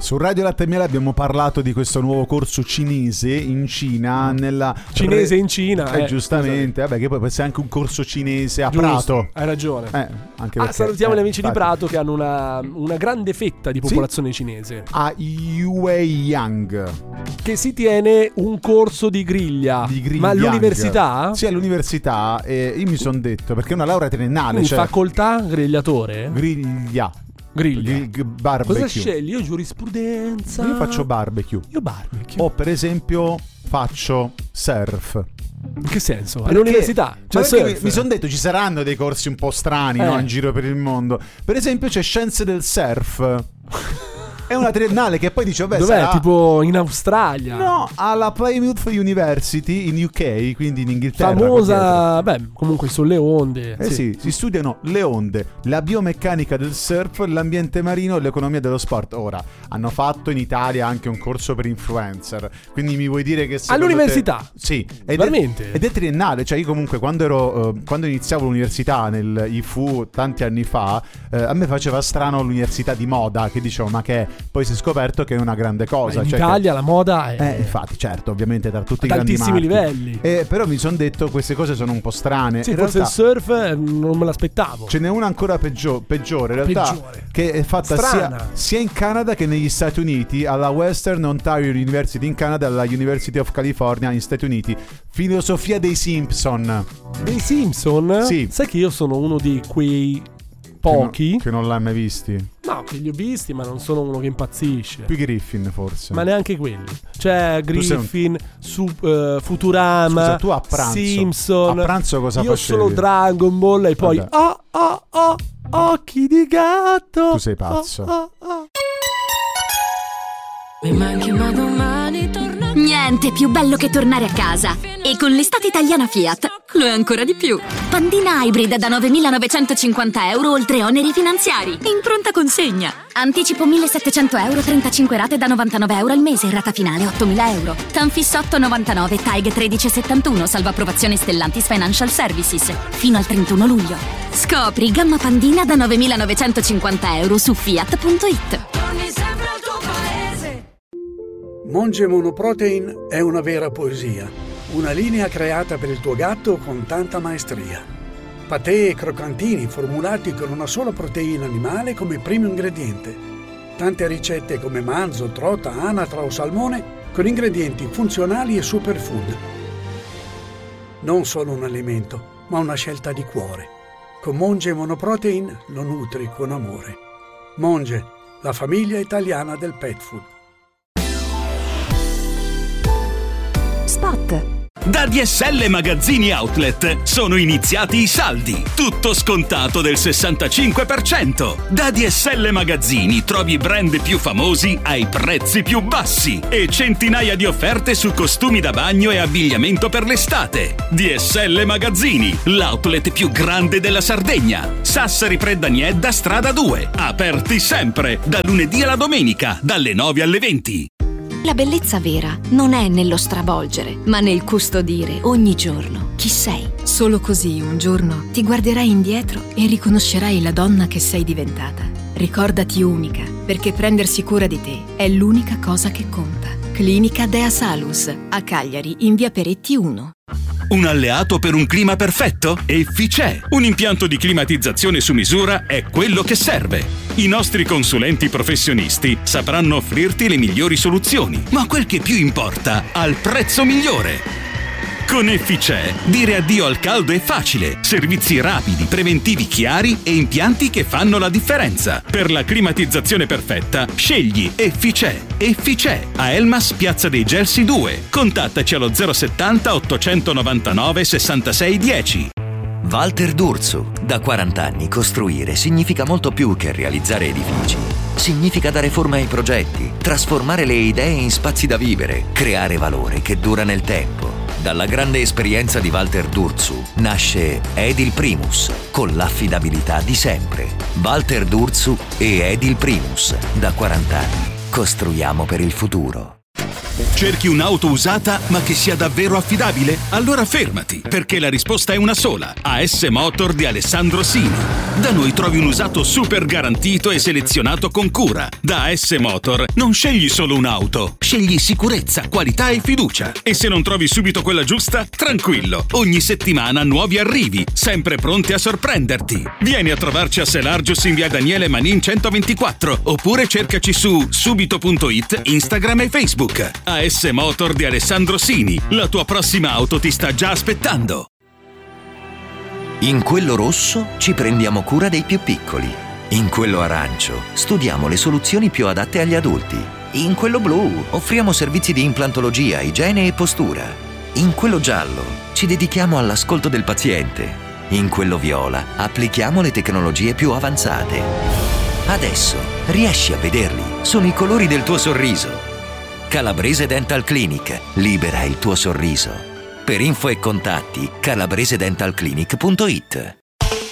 Su Radio Latte e Miele abbiamo parlato di questo nuovo corso cinese in Cina, cinese in Cina, giustamente, vabbè, che poi può essere anche un corso cinese a Giusto, Prato. Hai ragione. Anche perché, salutiamo gli amici di Prato che hanno una grande fetta di popolazione cinese. A Yueyang, che si tiene un corso di griglia. Ma all'università? Sì, all'università. Io mi sono detto, perché è una laurea triennale. Quindi facoltà grigliatore? Griglia. Barbecue. Cosa scegli? Io giurisprudenza. Io faccio barbecue. O per esempio faccio surf. In che senso? All'università? Mi sono detto ci saranno dei corsi un po' strani, no, in giro per il mondo. Per esempio c'è scienze del surf. È una triennale che poi dice, dov'è? Sarà... tipo in Australia? No, alla Plymouth University in UK, quindi in Inghilterra. Famosa, comunque sulle onde. Sì, si studiano le onde, la biomeccanica del surf, l'ambiente marino e l'economia dello sport. Ora, hanno fatto in Italia anche un corso per influencer, quindi mi vuoi dire che all'università? Sì, veramente? Ed è triennale, cioè io comunque quando iniziavo l'università nel IFU tanti anni fa, a me faceva strano l'università di moda, che dicevo, ma che è? Poi si è scoperto che è una grande cosa. In Italia la moda è... infatti, certo, ovviamente tra tutti i grandi altissimi livelli. Però mi sono detto, queste cose sono un po' strane. Sì, in forse realtà, il surf non me l'aspettavo. Ce n'è una ancora peggiore, in realtà, che è fatta sia in Canada che negli Stati Uniti, alla Western Ontario University in Canada e alla University of California in Stati Uniti. Filosofia dei Simpson. Dei Simpson? Sì. Sai che io sono uno di quei pochi che non l'hai mai visti? No, che li ho visti, ma non sono uno che impazzisce. Più Griffin forse. Ma neanche quelli. Cioè Griffin, Futurama. Scusa, tu a pranzo, Simpson. A pranzo cosa facevi? Io solo Dragon Ball e poi occhi di gatto. Tu sei pazzo. Mi manchi ma domani torno. Niente più bello che tornare a casa. E con l'estate italiana Fiat lo è ancora di più. Pandina Hybrid da 9.950 euro oltre oneri finanziari. In pronta consegna. Anticipo 1.700 euro, 35 rate da 99 euro al mese. Rata finale 8.000 euro. Tanfis 8,99, TAG 13,71. Salvo approvazione Stellantis Financial Services. Fino al 31 luglio. Scopri gamma Pandina da 9.950 euro su Fiat.it. Monge Monoprotein è una vera poesia, una linea creata per il tuo gatto con tanta maestria. Patè e croccantini formulati con una sola proteina animale come primo ingrediente. Tante ricette come manzo, trota, anatra o salmone con ingredienti funzionali e superfood. Non solo un alimento, ma una scelta di cuore. Con Monge Monoprotein lo nutri con amore. Monge, la famiglia italiana del pet food. Spot. Da DSL Magazzini Outlet sono iniziati i saldi, tutto scontato del 65%. Da DSL Magazzini trovi i brand più famosi ai prezzi più bassi e centinaia di offerte su costumi da bagno e abbigliamento per l'estate. DSL Magazzini, l'outlet più grande della Sardegna. Sassari Preddaniedda, strada 2, aperti sempre, da lunedì alla domenica, dalle 9 alle 20. La bellezza vera non è nello stravolgere, ma nel custodire ogni giorno chi sei. Solo così un giorno ti guarderai indietro e riconoscerai la donna che sei diventata. Ricordati unica, perché prendersi cura di te è l'unica cosa che conta. Clinica Dea Salus, a Cagliari, in via Peretti 1. Un alleato per un clima perfetto? Efficè. Un impianto di climatizzazione su misura è quello che serve. I nostri consulenti professionisti sapranno offrirti le migliori soluzioni, ma quel che più importa, al prezzo migliore. Con Efficè dire addio al caldo è facile. Servizi rapidi, preventivi chiari e impianti che fanno la differenza. Per la climatizzazione perfetta, scegli Efficè. Efficè, a Elmas, Piazza dei Gelsi 2. Contattaci allo 070 899 66 10. Walter D'Urso. Da 40 anni costruire significa molto più che realizzare edifici. Significa dare forma ai progetti, trasformare le idee in spazi da vivere, creare valore che dura nel tempo. Dalla grande esperienza di Walter D'Urso nasce Edil Primus, con l'affidabilità di sempre. Walter D'Urso e Edil Primus, da 40 anni. Costruiamo per il futuro. Cerchi un'auto usata ma che sia davvero affidabile? Allora fermati, perché la risposta è una sola. AS Motor di Alessandro Sini. Da noi trovi un usato super garantito e selezionato con cura. Da AS Motor non scegli solo un'auto, scegli sicurezza, qualità e fiducia. E se non trovi subito quella giusta, tranquillo, ogni settimana nuovi arrivi, sempre pronti a sorprenderti. Vieni a trovarci a Selargius in via Daniele Manin 124, oppure cercaci su subito.it, Instagram e Facebook. AS Motor di Alessandro Sini, la tua prossima auto ti sta già aspettando. In quello rosso ci prendiamo cura dei più piccoli. In quello arancio studiamo le soluzioni più adatte agli adulti. In quello blu offriamo servizi di implantologia, igiene e postura. In quello giallo ci dedichiamo all'ascolto del paziente. In quello viola applichiamo le tecnologie più avanzate. Adesso riesci a vederli, sono i colori del tuo sorriso. Calabrese Dental Clinic, libera il tuo sorriso. Per info e contatti calabresedentalclinic.it.